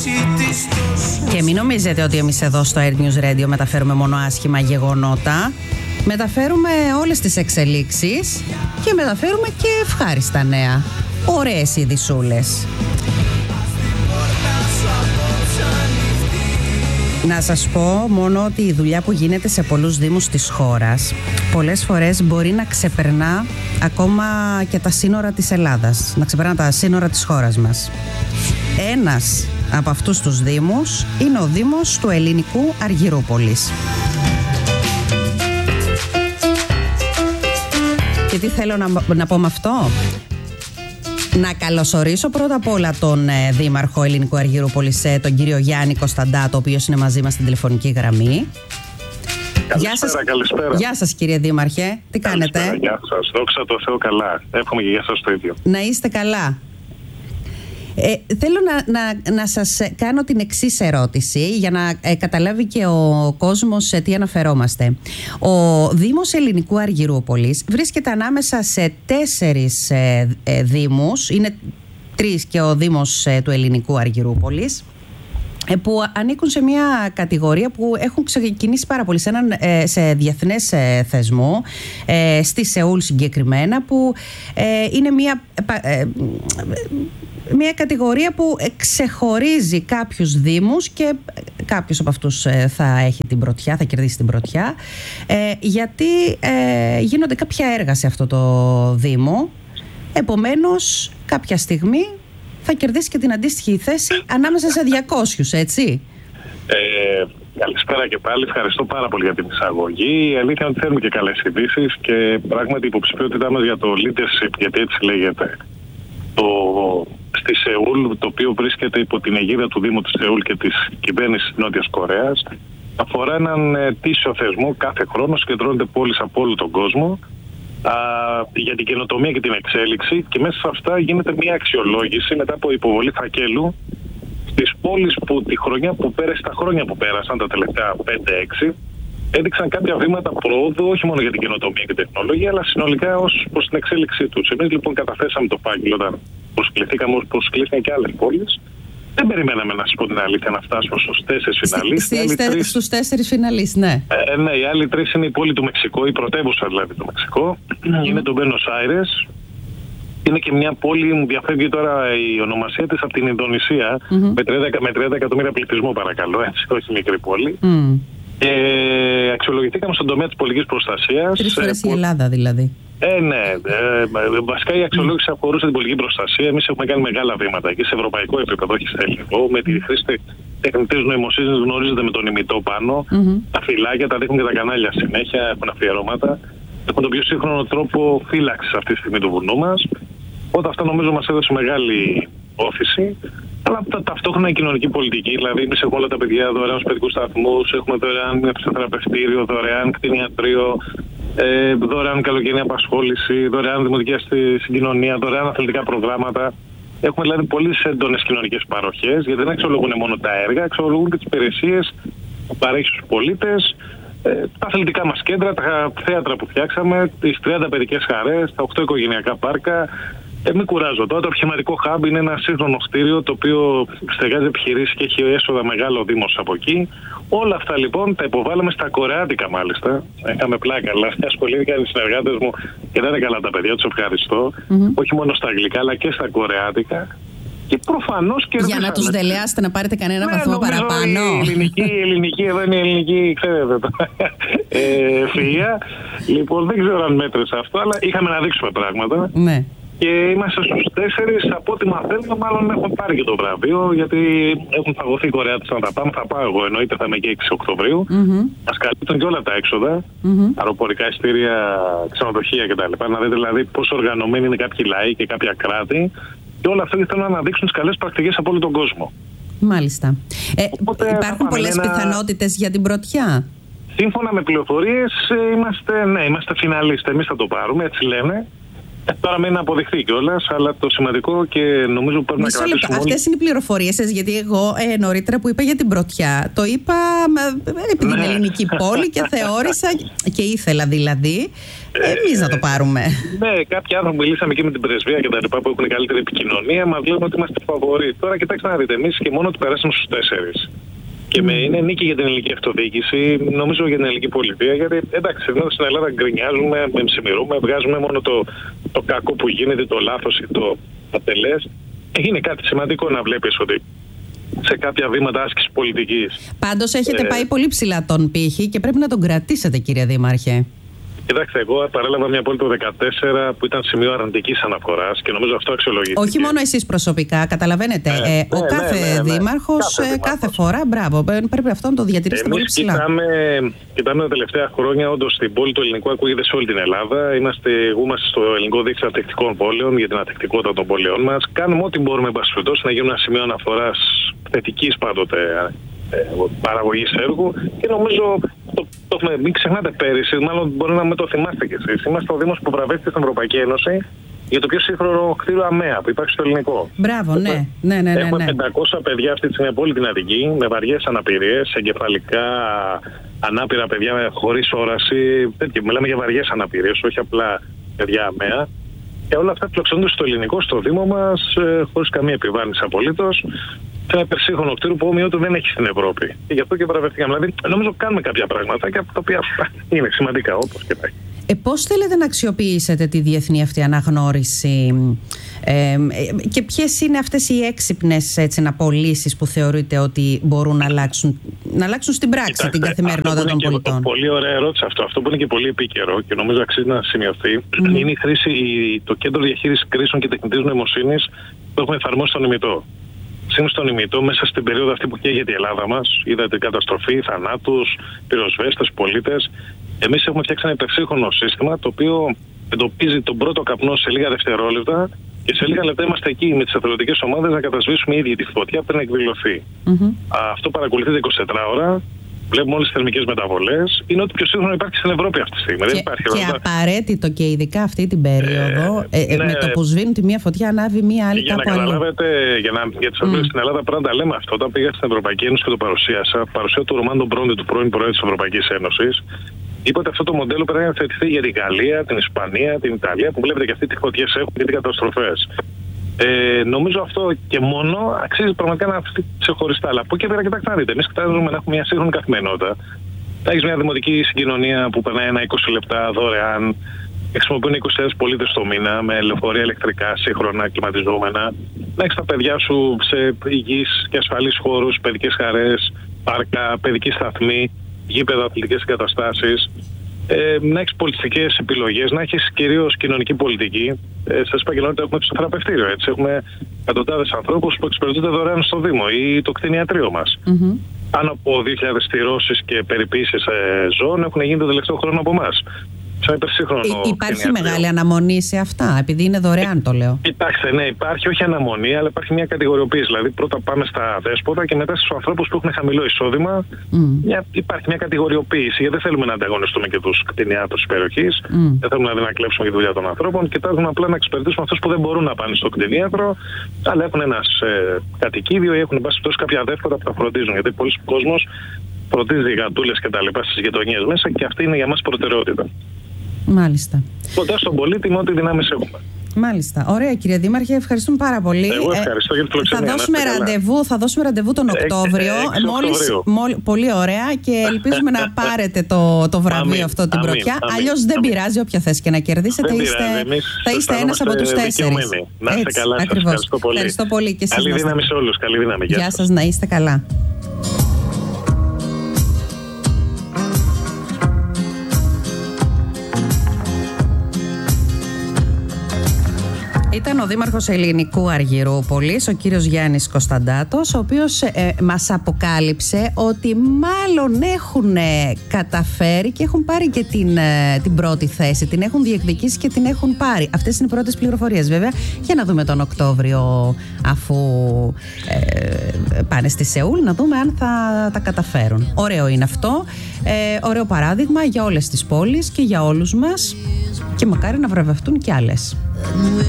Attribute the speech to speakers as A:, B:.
A: Και μην νομίζετε ότι εμείς εδώ στο Air News Radio μεταφέρουμε μόνο άσχημα γεγονότα. Μεταφέρουμε όλες τις εξελίξεις και μεταφέρουμε και ευχάριστα νέα. Ωραίες ειδισούλες. Να σας πω μόνο ότι η δουλειά που γίνεται σε πολλούς δήμους της χώρας πολλές φορές μπορεί να ξεπερνά ακόμα και τα σύνορα της Ελλάδας, να ξεπερνά τα σύνορα της χώρας μας. Ένας από αυτούς τους δήμους είναι ο Δήμος του Ελληνικού Αργυρούπολης. Και τι θέλω να πω με αυτό? Να καλωσορίσω πρώτα απ' όλα τον Δήμαρχο Ελληνικού Αργυρούπολης, τον κύριο Γιάννη Κωνσταντάτο, ο οποίος είναι μαζί μας στην τηλεφωνική γραμμή.
B: Καλησπέρα.
A: Γεια σας κύριε Δήμαρχε, τι κάνετε?
B: Γεια σας, δόξα τω Θεώ καλά. Εύχομαι και για σας το ίδιο.
A: Να είστε καλά. Θέλω να σας κάνω την εξής ερώτηση για να καταλάβει και ο κόσμος σε τι αναφερόμαστε. Ο Δήμος Ελληνικού Αργυρούπολης βρίσκεται ανάμεσα σε 4 δήμους, είναι 3 και ο Δήμος του Ελληνικού Αργυρούπολης, που ανήκουν σε μια κατηγορία που έχουν ξεκινήσει πάρα πολύ σε διεθνές θεσμό, στη Σεούλ συγκεκριμένα, που είναι μια κατηγορία που ξεχωρίζει κάποιους δήμους και κάποιος από αυτούς θα έχει την πρωτιά, θα κερδίσει την πρωτιά, γιατί γίνονται κάποια έργα σε αυτό το δήμο. Επομένως κάποια στιγμή θα κερδίσει και την αντίστοιχη θέση ανάμεσα σε 200, έτσι.
B: Καλησπέρα και πάλι. Ευχαριστώ πάρα πολύ για την εισαγωγή. Η αλήθεια είναι ότι θέλουμε και καλές ειδήσεις και πράγματι η υποψηφιότητά μας για το leadership, γιατί έτσι λέγεται, στη Σεούλ, το οποίο βρίσκεται υπό την αιγίδα του Δήμου της Σεούλ και της κυβέρνησης της Νότιας Κορέας, αφορά έναν ετήσιο θεσμό. Κάθε χρόνο συγκεντρώνονται πόλεις από όλο τον κόσμο για την καινοτομία και την εξέλιξη, και μέσα σε αυτά γίνεται μια αξιολόγηση μετά από υποβολή φακέλου στις πόλεις που τη χρονιά που πέρασε, τα χρόνια που πέρασαν, τα τελευταία 5-6, έδειξαν κάποια βήματα προόδου, όχι μόνο για την καινοτομία και τεχνολογία, αλλά συνολικά ως προς την εξέλιξή τους. Εμείς λοιπόν καταθέσαμε το φάκελο όταν προσκληθήκαμε, όπως προσκλήθηκαν και άλλες πόλεις. Δεν περιμέναμε, να σας πω την αλήθεια, να φτάσουμε στους 4 φιναλίστες.
A: Στους 4 φιναλίστες, ναι.
B: Ναι, οι άλλοι 3 είναι η πόλη του Μεξικό, η πρωτεύουσα δηλαδή του Μεξικό. Είναι το Μπένος Άιρες. Είναι και μια πόλη, μου διαφεύγει τώρα η ονομασία της, από την Ινδονησία, με 30 εκατομμύρια πληθυσμό, παρακαλώ, έτσι, όχι μικρή πόλη. Και αξιολογηθήκαμε στον τομέα της πολιτικής προστασίας.
A: 3 φορές η Ελλάδα δηλαδή.
B: Ναι. Βασικά η αξιολόγηση αφορούσε την πολιτική προστασία. Εμείς έχουμε κάνει μεγάλα βήματα και σε ευρωπαϊκό επίπεδο, όχι σε ελληνικό. Με τη χρήση τεχνητής νοημοσύνης, γνωρίζετε, με τον ημιτό πάνω. Τα φυλάκια τα δείχνουν και τα κανάλια συνέχεια, έχουν αφιερώματα. Έχουν τον πιο σύγχρονο τρόπο φύλαξης αυτή τη στιγμή του βουνού μας. Οπότε αυτό νομίζω μας έδωσε μεγάλη όθηση. Αλλά ταυτόχρονα η κοινωνική πολιτική. Δηλαδή, εμείς έχουμε όλα τα παιδιά δωρεάν στους παιδικούς σταθμούς, έχουμε δωρεάν ψυχοθεραπευτήριο, δωρεάν κτηνιατρίο, δωρεάν καλοκαιρινή απασχόληση, δωρεάν δημοτική συγκοινωνία, δωρεάν αθλητικά προγράμματα. Έχουμε δηλαδή πολύ έντονες κοινωνικές παροχές, γιατί δεν αξιολογούν μόνο τα έργα, αξιολογούν και τις υπηρεσίες που παρέχει στους πολίτες, τα αθλητικά μας κέντρα, τα θέατρα που φτιάξαμε, τις 30 παιδικές χαρές, τα 8 οικογενειακά πάρκα. Μην κουράζω τώρα. Το επιχειρηματικό hub είναι ένα σύγχρονο κτίριο, το οποίο στεγάζει επιχειρήσεις και έχει έσοδα μεγάλο Δήμος από εκεί. Όλα αυτά λοιπόν τα υποβάλαμε στα κορεάτικα, μάλιστα. Είχαμε πλάκα, αλλά ασχολήθηκαν οι συνεργάτες μου και δεν είναι καλά τα παιδιά, τους ευχαριστώ. Όχι μόνο στα αγγλικά, αλλά και στα κορεάτικα. Και προφανώς και.
A: Για να τους δελεάσετε να πάρετε κανένα βαθμό παραπάνω.
B: Η ελληνική, εδώ είναι η ελληνική, ξέρετε το. Φυΐα. Λοιπόν, δεν ξέρω αν μέτρησε αυτό, αλλά είχαμε να δείξουμε πράγματα.
A: Ναι.
B: Και είμαστε στους 4, από ό,τι μαθαίνουμε, μάλλον έχουμε πάρει και το βραβείο, γιατί έχουν φαγωθεί οι Κορεάτες να τα πάμε. Θα πάω εγώ, εννοείται, θα είμαι και 6 Οκτωβρίου. Μας καλύπτουν και όλα τα έξοδα, αεροπορικά ειστήρια, ξενοδοχεία κτλ. Να δείτε δηλαδή πόσο οργανωμένοι είναι κάποιοι λαοί και κάποια κράτη. Και όλα αυτά θέλουν να αναδείξουν τις καλές πρακτικές από όλο τον κόσμο.
A: Μάλιστα. Υπάρχουν πολλές πιθανότητες για την πρωτιά.
B: Σύμφωνα με πληροφορίες, είμαστε φιναλίστες. Εμείς θα το πάρουμε, έτσι λένε. Τώρα μένει να αποδειχθεί κιόλας, αλλά το σημαντικό και νομίζω που πρέπει να κρατήσουμε.
A: Αυτές είναι οι πληροφορίες σας, γιατί εγώ νωρίτερα που είπα για την πρωτιά, το είπα επειδή είναι ελληνική πόλη και θεώρησα και ήθελα δηλαδή εμείς να το πάρουμε. Ναι,
B: κάποιοι άνθρωποι μιλήσαμε και με την πρεσβεία και τα λοιπά που έχουν καλύτερη επικοινωνία, μας λένε ότι είμαστε φαβοροί. Τώρα κοιτάξτε να δείτε, εμείς και μόνο ότι περάσαμε στους 4. Και είναι νίκη για την ελληνική αυτοδιοίκηση, νομίζω για την ελληνική πολιτεία. Γιατί εντάξει, εδώ στην Ελλάδα γκρινιάζουμε, μεμψημυρούμε, βγάζουμε μόνο το κακό που γίνεται, το λάθος ή το ατελές. Είναι κάτι σημαντικό να βλέπεις ότι σε κάποια βήματα άσκησης πολιτικής.
A: Πάντως έχετε πάει πολύ ψηλά τον πύχη και πρέπει να τον κρατήσετε, κύριε Δήμαρχε.
B: Κοιτάξτε, εγώ παρέλαβα μια πόλη το 2014 που ήταν σημείο αρνητικής αναφοράς και νομίζω αυτό αξιολογήθηκε.
A: Όχι μόνο εσείς προσωπικά, καταλαβαίνετε. Ο κάθε δήμαρχος, κάθε φορά, μπράβο, πρέπει αυτό να το διατηρήσετε πολύ ψηλά.
B: Κοιτάμε τα τελευταία χρόνια, όντως στην πόλη του ελληνικού ακούγεται σε όλη την Ελλάδα. Είμαστε στο ελληνικό δίκτυο ατεκτικών πόλεων για την ατεκτικότητα των πόλεων μας. Κάνουμε ό,τι μπορούμε, να γίνουμε ένα σημείο αναφοράς θετικής πάντοτε παραγωγής έργου και νομίζω. Μην ξεχνάτε πέρυσι, μάλλον μπορεί να με το θυμάστε κι εσείς. Είμαστε ο Δήμος που βραβεύτηκε στην Ευρωπαϊκή Ένωση για το πιο σύγχρονο κτίριο ΑΜΕΑ που υπάρχει στο ελληνικό.
A: Μπράβο, ναι.
B: Έχουμε 500 παιδιά αυτή τη στιγμή από όλη την Αττική με βαριές αναπηρίες, εγκεφαλικά ανάπηρα παιδιά χωρίς όραση. Μιλάμε για βαριές αναπηρίες, όχι απλά παιδιά ΑΜΕΑ. Και όλα αυτά φιλοξενούνται στο ελληνικό, στο Δήμο μας, χωρίς καμία επιβάρυνση απολύτως. Σε ένα υπερσύγχρονο κτίριο που ομοιότου δεν έχει στην Ευρώπη. Και γι' αυτό και βραβευτήκαμε. Δηλαδή, νομίζω κάνουμε κάποια πράγματα τα οποία είναι σημαντικά, όπως και τα έχει.
A: Πώς θέλετε να αξιοποιήσετε τη διεθνή αυτή αναγνώριση και ποιες είναι αυτές οι έξυπνες απολύσεις που θεωρείτε ότι μπορούν να αλλάξουν στην πράξη την καθημερινότητα των πολιτών?
B: Πολύ ωραία ερώτηση αυτό. Αυτό που είναι και πολύ επίκαιρο και νομίζω αξίζει να σημειωθεί είναι η χρήση, το κέντρο διαχείρισης κρίσεων και τεχνητής νοημοσύνης που έχουμε εφαρμόσει στον ημιτό. Στον ημιτό, μέσα στην περίοδο αυτή που καίγεται η Ελλάδα μας, είδατε καταστροφή, θανάτους, πυροσβέστες, πολίτες. Εμείς έχουμε φτιάξει ένα υπερσύγχρονο σύστημα το οποίο εντοπίζει τον πρώτο καπνό σε λίγα δευτερόλεπτα και σε λίγα λεπτά είμαστε εκεί με τις εθελοντικές ομάδες να κατασβήσουμε ήδη τη φωτιά πριν εκδηλωθεί. Αυτό παρακολουθείται 24 ώρα. Βλέπουμε όλες τις θερμικές μεταβολές. Είναι ό,τι πιο σύγχρονο υπάρχει στην Ευρώπη αυτή τη στιγμή.
A: Και απαραίτητο και ειδικά αυτή την περίοδο, με το που σβήνουν τη μία φωτιά, ανάβει μία άλλη κάπου αλλού.
B: Για να καταλάβετε, για τις αυτές στην Ελλάδα πρέπει να τα λέμε αυτό. Όταν πήγα στην Ευρωπαϊκή Ένωση και το παρουσίασα, παρουσία του Ρωμάντο Μπρόντι, του πρώην Προέδρου της Ευρωπαϊκής Ένωσης, είπε ότι αυτό το μοντέλο πρέπει να θετηθεί για την Γαλλία, την Ισπανία, την Ιταλία, που βλέπετε και αυτοί τι φωτιές έχουν και τι καταστροφές. Νομίζω αυτό και μόνο αξίζει πραγματικά να αυτή ξεχωριστά. Αλλά από εκεί πέρα, κοιτάξτε να δείτε, εμείς κοιτάζουμε να έχουμε μια σύγχρονη καθημερινότητα. Θα έχεις μια δημοτική συγκοινωνία που περνάει ένα 20 λεπτά δωρεάν. Χρησιμοποιούν 20.000 πολίτες το μήνα με λεωφορεία ηλεκτρικά, σύγχρονα, κλιματιζόμενα. Να έχεις τα παιδιά σου σε υγιείς και ασφαλείς χώρους, παιδικές χαρές, πάρκα, παιδική σταθμή, γήπεδα, αθλητικές εγκαταστάσεις. Να έχεις πολιτιστικές επιλογές, να έχεις κυρίως κοινωνική πολιτική. Σας είπα και νωρίτερα, έχουμε το θεραπευτήριο. Έτσι. Έχουμε εκατοντάδες ανθρώπους που εξυπηρετούνται δωρεάν στο Δήμο ή το κτηνιατρίο μας. Πάνω από 2.000 στηρώσεις και περιποίησεις ζώων έχουν γίνει το τελευταίο χρόνο από εμάς.
A: Υπάρχει μεγάλη αναμονή σε αυτά, επειδή είναι δωρεάν το λέω.
B: Κοιτάξτε, ναι, υπάρχει όχι αναμονή, αλλά υπάρχει μια κατηγοριοποίηση. Δηλαδή, πρώτα πάμε στα δέσποτα και μετά στους ανθρώπους που έχουν χαμηλό εισόδημα. Υπάρχει μια κατηγοριοποίηση, γιατί δεν θέλουμε να ανταγωνιστούμε και τους κτηνιάτρους της περιοχής. Δεν θέλουμε να κλέψουμε τη δουλειά των ανθρώπων. Κοιτάζουμε απλά να εξυπηρετήσουμε αυτούς που δεν μπορούν να πάνε στο κτηνίατρο, αλλά έχουν ένα κατοικίδιο ή έχουν κάποια δέσποτα που τα φροντίζουν. Γιατί πολλοί κόσμος φροντίζει γατούλες και τα λοιπά στις γειτονιές μέσα και αυτή είναι για μας προτεραιότητα.
A: Μάλιστα.
B: Κοντά στον πολίτη με ό,τι δυνάμεις έχουμε.
A: Μάλιστα. Ωραία, κύριε Δήμαρχε, ευχαριστούμε πάρα πολύ.
B: Εγώ ευχαριστώ για την φιλοξενία.
A: Θα δώσουμε ραντεβού τον Οκτώβριο. Πολύ ωραία και ελπίζουμε να πάρετε το βραβείο αυτό την πρωτιά. Αλλιώς δεν πειράζει, όποια θέση και να κερδίσετε. Θα είστε ένας από τους 4.
B: Να είστε καλά.
A: Ευχαριστώ πολύ.
B: Καλή δύναμη σε όλους. Καλή δύναμη.
A: Γεια σας, να είστε καλά. Ήταν ο Δήμαρχος Ελληνικού Αργυρούπολης, ο κύριος Γιάννης Κωνσταντάτος, ο οποίος μας αποκάλυψε ότι μάλλον έχουν καταφέρει και έχουν πάρει και την πρώτη θέση. Την έχουν διεκδικήσει και την έχουν πάρει. Αυτές είναι οι πρώτες πληροφορίες, βέβαια. Για να δούμε τον Οκτώβριο, αφού πάνε στη Σεούλ, να δούμε αν θα τα καταφέρουν. Ωραίο είναι αυτό. Ωραίο παράδειγμα για όλες τις πόλεις και για όλους μας. Και μακάρι να βραβευτούν κι άλλες.